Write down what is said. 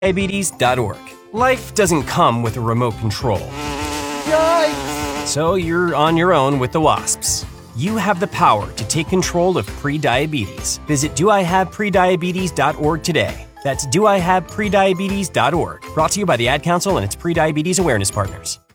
Diabetes.org. Life doesn't come with a remote control. Yikes! So you're on your own with the wasps. You have the power to take control of prediabetes. Visit doihaveprediabetes.org today. That's doihaveprediabetes.org. Brought to you by the Ad Council and its Prediabetes Awareness Partners.